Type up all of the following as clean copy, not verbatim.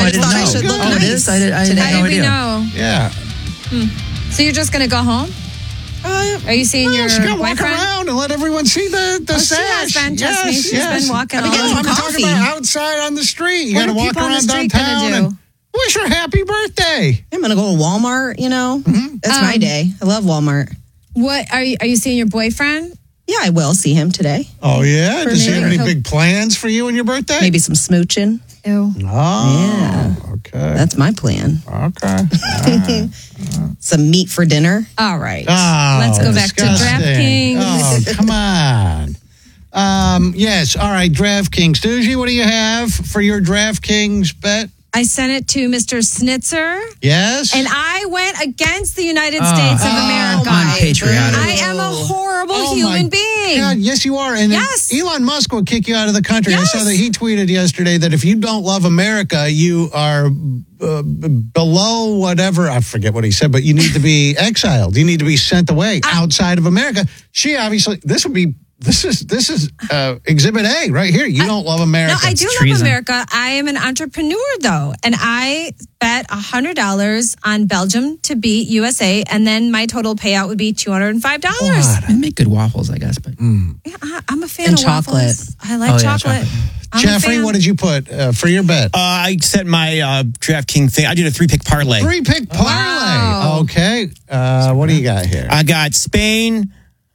I just thought I should look nice. It is? I had How no did we idea. know? Yeah. So you're just going to go home? Are you seeing your She's gonna walk boyfriend? around and let everyone see the She has sash. been, trust me. She's been walking all I'm over. talking about outside on the street. You got to What are walk people on the around street downtown gonna and do? wish her happy birthday. I'm going to go to Walmart, That's my day. I love Walmart. What are you seeing your boyfriend? Yeah, I will see him today. Oh, yeah? Does he have any maybe. big plans for you and your birthday? Maybe some smooching. Ew. Oh, okay. That's my plan. Okay. Some meat for dinner. All right. Oh, Let's go back to disgusting. DraftKings. Oh, come on. Yes. All right, DraftKings. Doogie, what do you have for your DraftKings bet? I sent it to Mr. Snitzer, Yes. and I went against the United States of America. Unpatriotic. I am a horrible human being. God, yes, you are. And Yes. Elon Musk will kick you out of the country. Yes. I saw that he tweeted yesterday that if you don't love America, you are below whatever. I forget what he said, but you need to be exiled. You need to be sent away outside of America. She obviously, this is Exhibit A right here. You don't love America. No, I do love America. I am an entrepreneur, though, and I bet $100 on Belgium to beat USA, and then my total payout would be $205. They make good waffles, I guess. But Yeah, I'm a fan And of chocolate. waffles. I like chocolate. I'm a Jeffrey, fan. what did you put for your bet? I set my DraftKings thing. I did a 3-pick parlay. 3-pick parlay. Wow. Okay. What do you got here? I got Spain.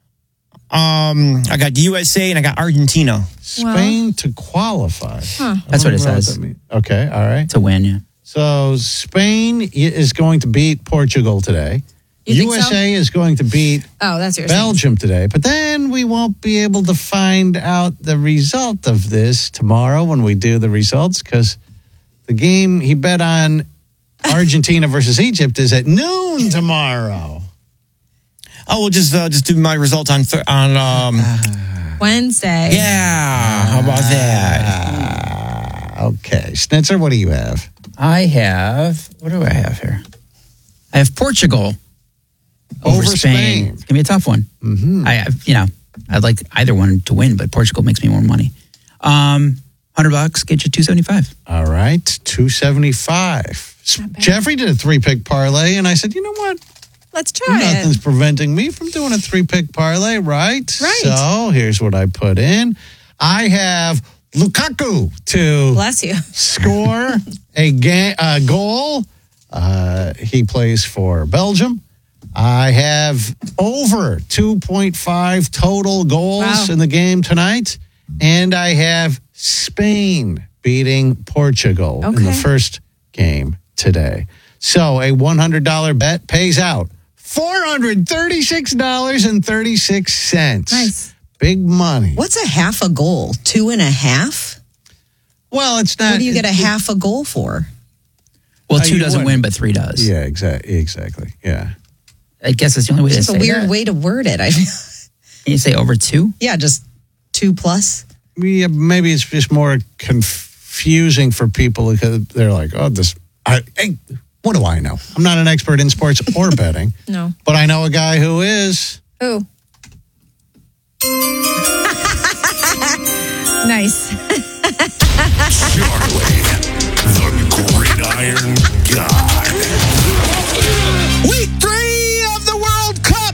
I got USA and I got Argentina. Spain to qualify. That's what it says. That means. Okay, all right. To win, yeah. So Spain is going to beat Portugal today. You think USA is going to beat Oh, that's yours. Belgium today. But then we won't be able to find out the result of this tomorrow when we do the results because the game he bet on Argentina versus Egypt is at noon tomorrow. Oh, we'll just do my results on Wednesday. Yeah, how about that? Okay. Snitzer, what do you have? I have, what do I have here? I have Portugal over Spain. It's going to be a tough one. Mm-hmm. I'd like either one to win, but Portugal makes me more money. $100 get you $275. All right, $275. Jeffrey did a 3-pick parlay, and I said, you know what? Let's try Nothing's it. preventing me from doing a 3-pick parlay, right? Right. So here's what I put in. I have Lukaku to Bless you. score a goal. He plays for Belgium. I have over 2.5 total goals in the game tonight. And I have Spain beating Portugal in the first game today. So a $100 bet pays out $436.36. Nice. Big money. What's a half a goal? 2.5? Well, it's not. What do you get a half a goal for? Well, 2 you doesn't wouldn't. win, but 3 does. Yeah, exactly. Yeah. I guess that's the only way to It's say a weird that. way to word it. Can you say over 2? Yeah, just 2 plus. Yeah, maybe it's just more confusing for people because they're like, oh, hey, what do I know? I'm not an expert in sports or betting. No. But I know a guy who is. Ooh. Nice. Charlie, the Gridiron God. Week 3 of the World Cup.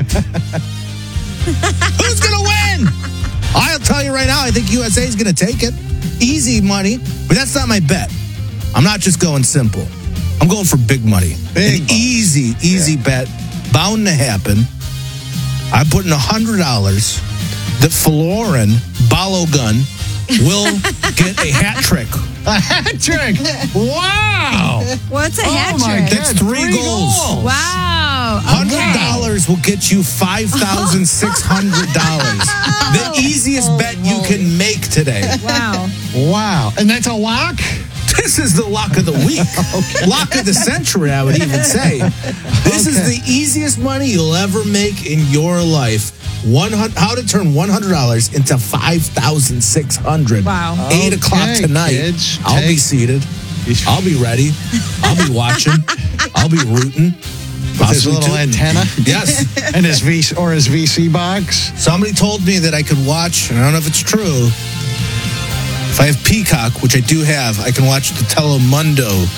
Who's going to win? I'll tell you right now, I think USA is going to take it. Easy money, but that's not my bet. I'm not just going simple. I'm going for big money. Big An money. easy bet, bound to happen. I'm putting $100 that Florin Balogun will get a hat trick. A hat trick. Wow. What's a Oh, hat my trick? God. That's 3 goals. Wow. $100 will get you $5,600. The easiest bet you can make today. Wow. Wow. And that's a lock? This is the lock of the week. Lock of the century, I would even say. This is the easiest money you'll ever make in your life. How to turn $100 into $5,600. Wow. 8 o'clock tonight. Kids, I'll be seated. I'll be ready. I'll be watching. I'll be rooting. With his little antenna? Yes. And his VC box? Somebody told me that I could watch, and I don't know if it's true. If I have Peacock, which I do have, I can watch the Telemundo